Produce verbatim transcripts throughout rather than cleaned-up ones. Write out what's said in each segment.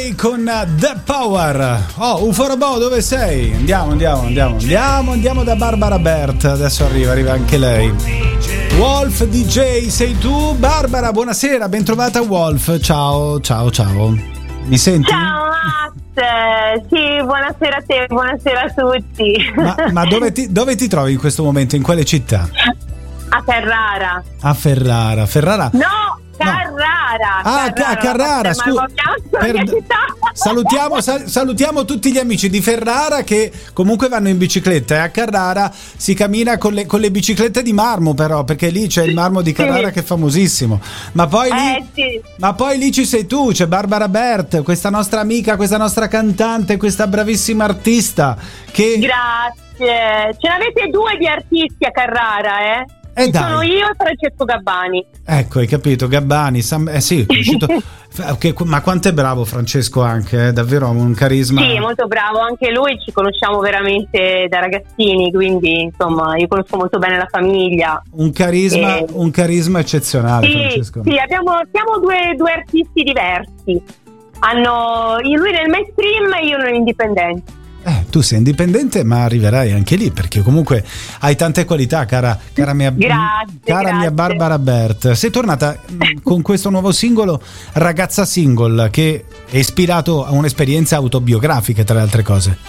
J con The Power. Oh, Ufo Robot, dove sei? Andiamo, andiamo, andiamo, andiamo, andiamo da Barbara Bert. Adesso arriva, arriva anche lei. Wolf D J, sei tu? Barbara, buonasera, ben trovata Wolf. Ciao, ciao, ciao. Mi senti? Ciao Matt, sì, buonasera a te, buonasera a tutti. Ma, ma dove, ti, dove ti trovi in questo momento? In quale città? A Ferrara. A Ferrara, Ferrara? No! Carrara, no. Ah, Carrara, Carrara, scusa. Per... Salutiamo, sal- salutiamo tutti gli amici di Ferrara che comunque vanno in bicicletta e a Carrara si cammina con le, con le biciclette di marmo, però, perché lì c'è il marmo di Carrara, sì, che è famosissimo. Ma poi lì, eh, sì. ma poi lì ci sei tu, c'è Barbara Bert, questa nostra amica, questa nostra cantante, questa bravissima artista che... Grazie. Ce n'avete due di artisti a Carrara, eh? Eh dai. Sono io e Francesco Gabbani. Ecco, hai capito, Gabbani, Sam, eh sì, è uscito, okay, ma quanto è bravo Francesco anche, eh? Davvero un carisma. Sì, molto bravo, anche lui, ci conosciamo veramente da ragazzini, quindi insomma io conosco molto bene la famiglia. Un carisma, e... un carisma eccezionale, sì, Francesco. Sì, abbiamo, siamo due, due artisti diversi, hanno lui nel mainstream e io nell'indipendente. Eh, tu sei indipendente, ma arriverai anche lì, perché comunque hai tante qualità, cara, cara mia, grazie, cara grazie. mia Barbara Bert. Sei tornata con questo nuovo singolo, Ragazza Single, che è ispirato a un'esperienza autobiografica, tra le altre cose.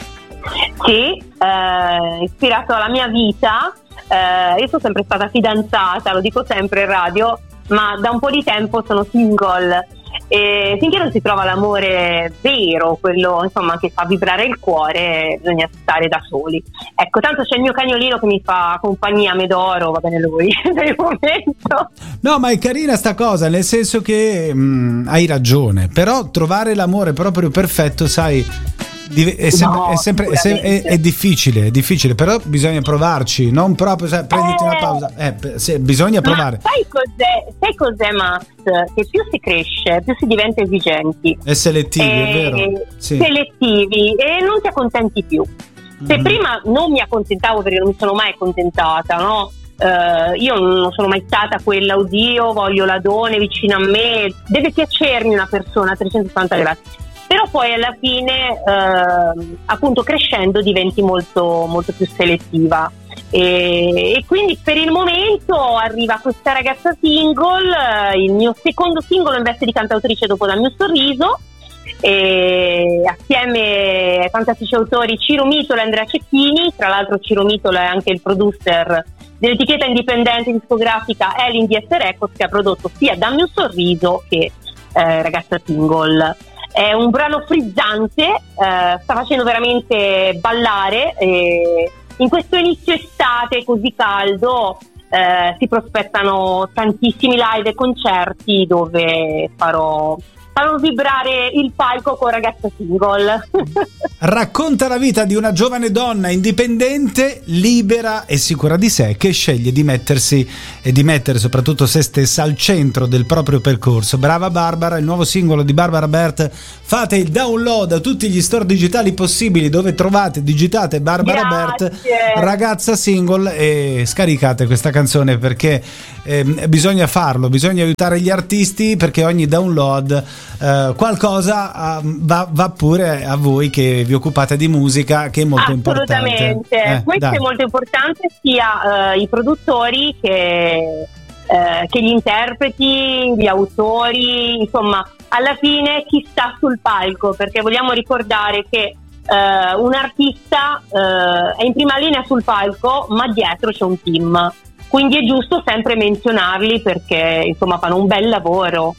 Sì, eh, ispirato alla mia vita. Eh, io sono sempre stata fidanzata, lo dico sempre in radio, ma da un po' di tempo sono single. E finché non si trova l'amore vero, quello insomma che fa vibrare il cuore, bisogna stare da soli. Ecco, tanto c'è il mio cagnolino che mi fa compagnia, Medoro, va bene lui per il momento. No, ma è carina sta cosa, nel senso che mh, hai ragione, però trovare l'amore proprio perfetto, sai, è sempre, no, è, sempre è, se, è, è difficile, è difficile, però bisogna provarci, non proprio, sai, prenditi eh, una pausa, eh, se, bisogna provare. Ma sai cos'è, sai cos'è Matt? Che più si cresce, più si diventa esigenti e selettivi, e, è vero? Sì. Selettivi e non ti accontenti più. Se mm-hmm. prima non mi accontentavo perché non mi sono mai accontentata, no? Uh, io non sono mai stata quella, oddio, voglio l'adone vicino a me, deve piacermi una persona a trecentosessanta gradi. Però poi alla fine eh, appunto crescendo diventi molto, molto più selettiva e, e quindi per il momento arriva questa ragazza single, il mio secondo singolo in veste di cantautrice dopo Dammi un sorriso, e assieme ai fantastici autori Ciro Mitola e Andrea Cecchini. Tra l'altro Ciro Mitola è anche il producer dell'etichetta indipendente discografica Elin D S Records, che ha prodotto sia Dammi un sorriso che eh, Ragazza Single. È un brano frizzante, eh, sta facendo veramente ballare e in questo inizio estate così caldo eh, si prospettano tantissimi live e concerti dove farò farò vibrare il palco con Ragazza Single. Racconta la vita di una giovane donna indipendente, libera e sicura di sé, che sceglie di mettersi e di mettere soprattutto se stessa al centro del proprio percorso. Brava Barbara, il nuovo singolo di Barbara Bert. Fate il download a tutti gli store digitali possibili dove trovate, digitate Barbara Bert, Ragazza Single, e scaricate questa canzone, perché eh, bisogna farlo, bisogna aiutare gli artisti, perché ogni download Uh, qualcosa uh, va, va pure a voi che vi occupate di musica, che è molto importante. Assolutamente, eh, questo dai. È molto importante, sia uh, i produttori che, uh, che gli interpreti, gli autori, insomma alla fine chi sta sul palco, perché vogliamo ricordare che uh, un artista uh, è in prima linea sul palco, ma dietro c'è un team, quindi è giusto sempre menzionarli, perché insomma fanno un bel lavoro.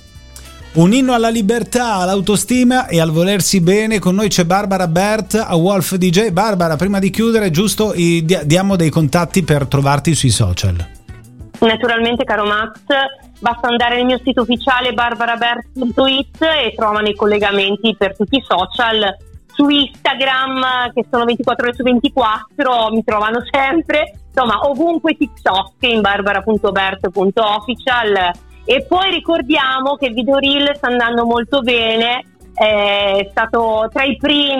Un inno alla libertà, all'autostima e al volersi bene. Con noi c'è Barbara Bert a Wolf D J. Barbara, prima di chiudere, giusto, i, diamo dei contatti per trovarti sui social. Naturalmente, caro Max, basta andare nel mio sito ufficiale barbarabert punto it e trovano i collegamenti per tutti i social. Su Instagram, che sono ventiquattro ore su ventiquattro, mi trovano sempre, insomma ovunque, TikTok in barbara punto bert punto official. E poi ricordiamo che il video reel sta andando molto bene, è stato tra i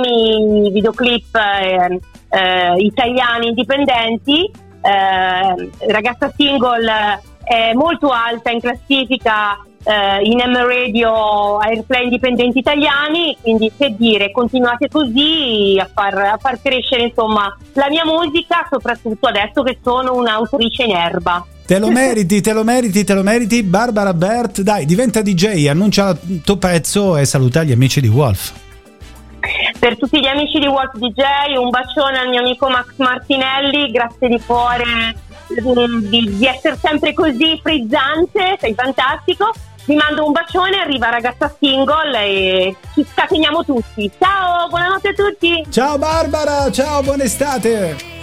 primi videoclip eh, eh, italiani indipendenti. Eh, Ragazza Single è molto alta in classifica eh, in M Radio Airplay Indipendenti Italiani, quindi che dire, continuate così a far, a far crescere insomma la mia musica, soprattutto adesso che sono un'autrice in erba. Te lo meriti, te lo meriti, te lo meriti. Barbara Bert, dai, diventa D J, annuncia il tuo pezzo e saluta gli amici di Wolf. Per tutti gli amici di Wolf D J, un bacione al mio amico Max Martinelli, grazie di cuore di, di essere sempre così frizzante, sei fantastico. Vi mando un bacione, arriva Ragazza Single e ci scateniamo tutti. Ciao, buonanotte a tutti. Ciao Barbara, ciao, buona estate.